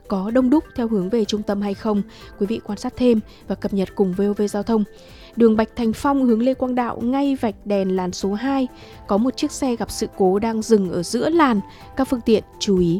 có đông đúc theo hướng về trung tâm hay không. Quý vị quan sát thêm và cập nhật cùng VOV Giao thông. Đường Bạch Thành Phong hướng Lê Quang Đạo ngay vạch đèn làn số 2, có một chiếc xe gặp sự cố đang dừng ở giữa làn, các phương tiện chú ý.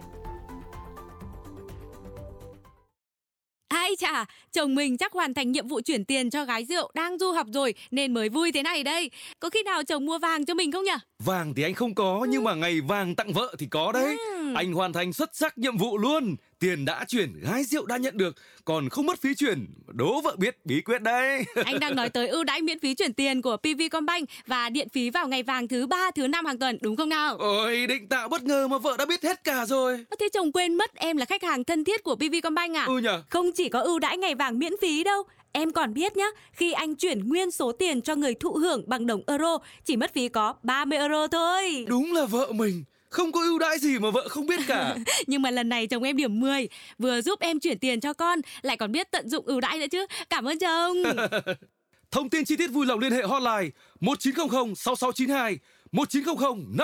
Ai chà, chồng mình chắc hoàn thành nhiệm vụ chuyển tiền cho gái rượu đang du học rồi nên mới vui thế này đây. Có khi nào chồng mua vàng cho mình không nhỉ? Vàng thì anh không có, nhưng mà ngày vàng tặng vợ thì có đấy. Anh hoàn thành xuất sắc nhiệm vụ luôn. Tiền đã chuyển, gái rượu đã nhận được, còn không mất phí chuyển. Đố vợ biết bí quyết đấy. Anh đang nói tới ưu đãi miễn phí chuyển tiền của PVcombank và điện phí vào ngày vàng thứ 3, thứ 5 hàng tuần, đúng không nào? Ôi, định tạo bất ngờ mà vợ đã biết hết cả rồi. Thế chồng quên mất em là khách hàng thân thiết của PVcombank à? Nhờ. Không chỉ có ưu đãi ngày vàng miễn phí đâu. Em còn biết nhá, khi anh chuyển nguyên số tiền cho người thụ hưởng bằng đồng euro, chỉ mất phí có 30 euro thôi. Đúng là vợ mình. Không có ưu đãi gì mà vợ không biết cả. Nhưng mà lần này chồng em điểm 10, vừa giúp em chuyển tiền cho con, lại còn biết tận dụng ưu đãi nữa chứ. Cảm ơn chồng. Thông tin chi tiết vui lòng liên hệ hotline 1900 6692 1900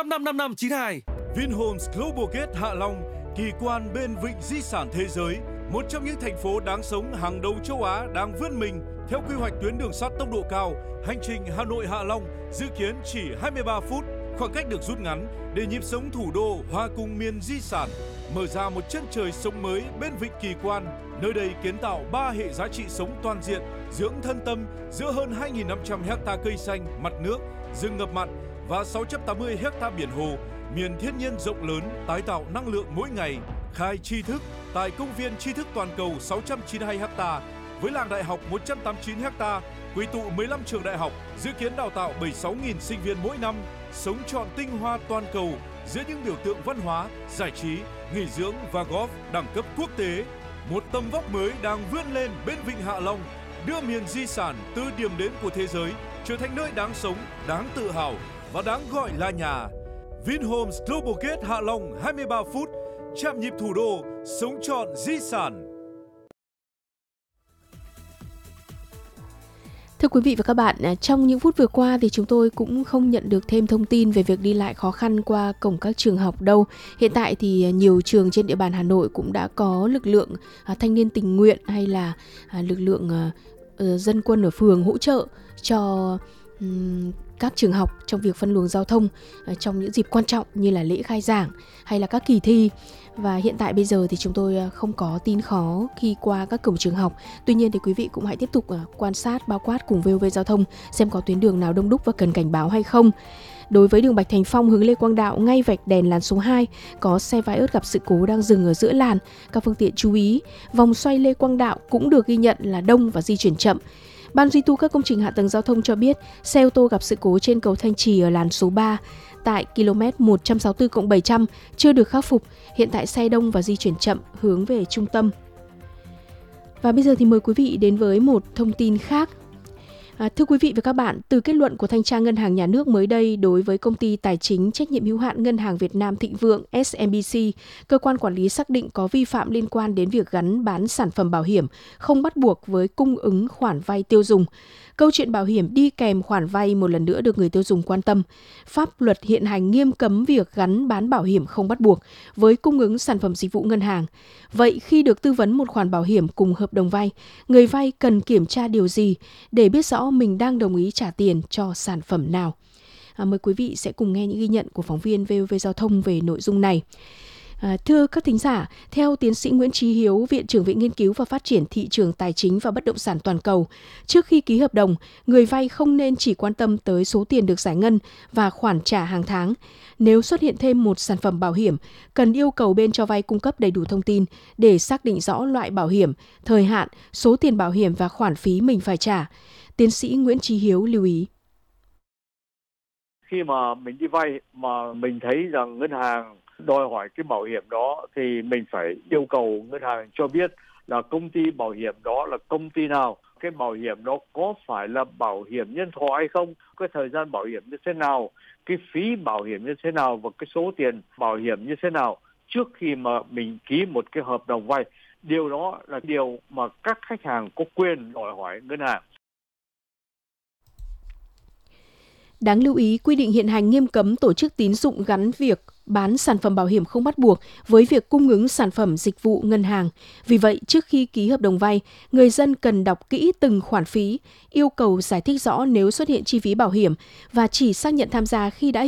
555592. Vinhomes Global Gate Hạ Long, kỳ quan bên vịnh di sản thế giới, một trong những thành phố đáng sống hàng đầu châu Á đang vươn mình. Theo quy hoạch tuyến đường sắt tốc độ cao, hành trình Hà Nội Hạ Long dự kiến chỉ 23 phút. Khoảng cách được rút ngắn để nhịp sống thủ đô hòa cùng miền di sản, mở ra một chân trời sống mới bên vịnh kỳ quan. Nơi đây kiến tạo 3 hệ giá trị sống toàn diện, dưỡng thân tâm giữa hơn 2.500 ha cây xanh, mặt nước, rừng ngập mặn và 680 ha biển hồ, miền thiên nhiên rộng lớn, tái tạo năng lượng mỗi ngày. Khai tri thức tại công viên tri thức toàn cầu 692 ha, với làng đại học 189 ha, quy tụ 15 trường đại học, dự kiến đào tạo 76.000 sinh viên mỗi năm, sống trọn tinh hoa toàn cầu giữa những biểu tượng văn hóa, giải trí, nghỉ dưỡng và golf đẳng cấp quốc tế. Một tầm vóc mới đang vươn lên bên vịnh Hạ Long, đưa miền di sản từ điểm đến của thế giới trở thành nơi đáng sống, đáng tự hào và đáng gọi là nhà. Vinhomes Global Gate Hạ Long 23 phút, chạm nhịp thủ đô, sống trọn di sản. Thưa quý vị và các bạn, trong những phút vừa qua thì chúng tôi cũng không nhận được thêm thông tin về việc đi lại khó khăn qua cổng các trường học đâu. Hiện tại thì nhiều trường trên địa bàn Hà Nội cũng đã có lực lượng thanh niên tình nguyện hay là lực lượng dân quân ở phường hỗ trợ cho các trường học trong việc phân luồng giao thông trong những dịp quan trọng như là lễ khai giảng hay là các kỳ thi. Và hiện tại bây giờ thì chúng tôi không có tin khó khi qua các cổng trường học. Tuy nhiên thì quý vị cũng hãy tiếp tục quan sát bao quát cùng VOV Giao thông xem có tuyến đường nào đông đúc và cần cảnh báo hay không. Đối với đường Bạch Thành Phong hướng Lê Quang Đạo ngay vạch đèn làn số 2, có xe vai ớt gặp sự cố đang dừng ở giữa làn, các phương tiện chú ý. Vòng xoay Lê Quang Đạo cũng được ghi nhận là đông và di chuyển chậm. Ban duy tu các công trình hạ tầng giao thông cho biết xe ô tô gặp sự cố trên cầu Thanh Trì ở làn số 3 tại km 164+700 chưa được khắc phục. Hiện tại xe đông và di chuyển chậm hướng về trung tâm. Và bây giờ thì mời quý vị đến với một thông tin khác. Thưa quý vị và các bạn, từ kết luận của Thanh tra Ngân hàng Nhà nước mới đây đối với công ty tài chính trách nhiệm hữu hạn Ngân hàng Việt Nam Thịnh Vượng SMBC, cơ quan quản lý xác định có vi phạm liên quan đến việc gắn bán sản phẩm bảo hiểm không bắt buộc với cung ứng khoản vay tiêu dùng. Câu chuyện bảo hiểm đi kèm khoản vay một lần nữa được người tiêu dùng quan tâm. Pháp luật hiện hành nghiêm cấm việc gắn bán bảo hiểm không bắt buộc với cung ứng sản phẩm dịch vụ ngân hàng. Vậy khi được tư vấn một khoản bảo hiểm cùng hợp đồng vay, người vay cần kiểm tra điều gì để biết rõ mình đang đồng ý trả tiền cho sản phẩm nào? Mời quý vị sẽ cùng nghe những ghi nhận của phóng viên VOV Giao thông về nội dung này. Thưa các thính giả, theo tiến sĩ Nguyễn Chí Hiếu, Viện trưởng Viện Nghiên cứu và Phát triển Thị trường Tài chính và Bất động sản Toàn cầu, trước khi ký hợp đồng, người vay không nên chỉ quan tâm tới số tiền được giải ngân và khoản trả hàng tháng. Nếu xuất hiện thêm một sản phẩm bảo hiểm, cần yêu cầu bên cho vay cung cấp đầy đủ thông tin để xác định rõ loại bảo hiểm, thời hạn, số tiền bảo hiểm và khoản phí mình phải trả. Tiến sĩ Nguyễn Chí Hiếu lưu ý. Khi mà mình đi vay mà mình thấy rằng ngân hàng đòi hỏi cái bảo hiểm đó thì mình phải yêu cầu ngân hàng cho biết là công ty bảo hiểm đó là công ty nào, cái bảo hiểm đó có phải là bảo hiểm nhân thọ hay không, cái thời gian bảo hiểm như thế nào, cái phí bảo hiểm như thế nào và cái số tiền bảo hiểm như thế nào trước khi mà mình ký một cái hợp đồng vay. Điều đó là điều mà các khách hàng có quyền đòi hỏi ngân hàng. Đáng lưu ý, quy định hiện hành nghiêm cấm tổ chức tín dụng gắn việc bán sản phẩm bảo hiểm không bắt buộc với việc cung ứng sản phẩm dịch vụ ngân hàng. Vì vậy, trước khi ký hợp đồng vay, người dân cần đọc kỹ từng khoản phí, yêu cầu giải thích rõ nếu xuất hiện chi phí bảo hiểm và chỉ xác nhận tham gia khi đã